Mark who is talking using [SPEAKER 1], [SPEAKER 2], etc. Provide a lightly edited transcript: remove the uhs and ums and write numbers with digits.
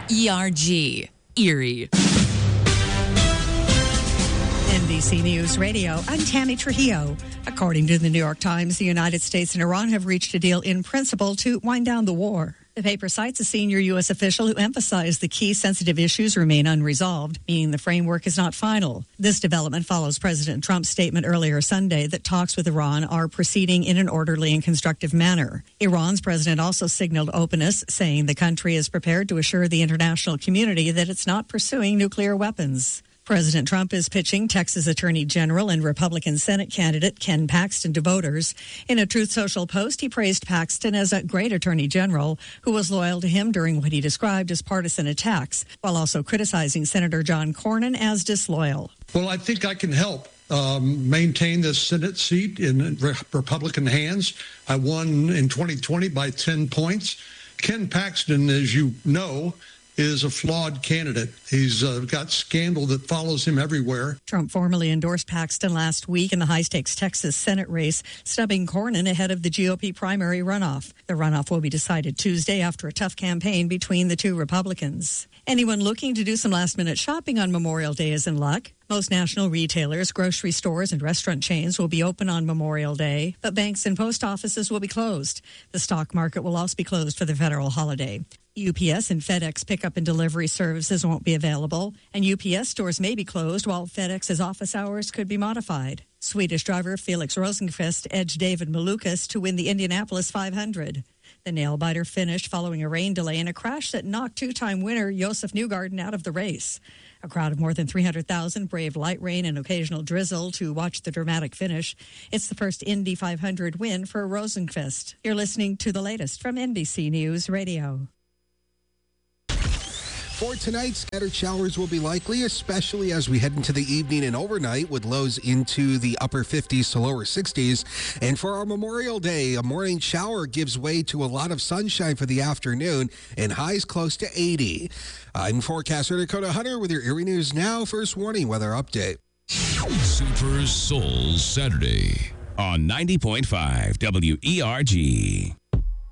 [SPEAKER 1] ERG, Erie.
[SPEAKER 2] NBC News Radio, I'm Tammy Trujillo. According to the New York Times, the United States and Iran have reached a deal in principle to wind down the war. The paper cites a senior U.S. official who emphasized the key sensitive issues remain unresolved, meaning the framework is not final. This development follows President Trump's statement earlier Sunday that talks with Iran are proceeding in an orderly and constructive manner. Iran's president also signaled openness, saying the country is prepared to assure the international community that it's not pursuing nuclear weapons. President Trump is pitching Texas Attorney General and Republican Senate candidate Ken Paxton to voters. In a Truth Social post, he praised Paxton as a great attorney general who was loyal to him during what he described as partisan attacks, while also criticizing Senator John Cornyn as disloyal.
[SPEAKER 3] Well, I think I can help maintain this Senate seat in Republican hands. I won in 2020 by 10 points. Ken Paxton, as you know, is a flawed candidate. He's got scandal that follows him everywhere.
[SPEAKER 2] Trump formally endorsed Paxton last week in the high-stakes Texas Senate race, snubbing Cornyn ahead of the GOP primary runoff. The runoff will be decided Tuesday after a tough campaign between the two Republicans. Anyone looking to do some last-minute shopping on Memorial Day is in luck. Most national retailers, grocery stores, and restaurant chains will be open on Memorial Day, but banks and post offices will be closed. The stock market will also be closed for the federal holiday. UPS and FedEx pickup and delivery services won't be available, and UPS stores may be closed while FedEx's office hours could be modified. Swedish driver Felix Rosenqvist edged David Malukas to win the Indianapolis 500. The nail-biter finished following a rain delay and a crash that knocked two-time winner Josef Newgarden out of the race. A crowd of more than 300,000 braved light rain and occasional drizzle to watch the dramatic finish. It's the first Indy 500 win for Rosenqvist. You're listening to the latest from NBC News Radio.
[SPEAKER 4] For tonight, scattered showers will be likely, especially as we head into the evening and overnight with lows into the upper 50s to lower 60s. And for our Memorial Day, a morning shower gives way to a lot of sunshine for the afternoon and highs close to 80. I'm forecaster Dakota Hunter with your Erie News Now First Warning Weather Update.
[SPEAKER 5] Super Soul Saturday on 90.5 WERG.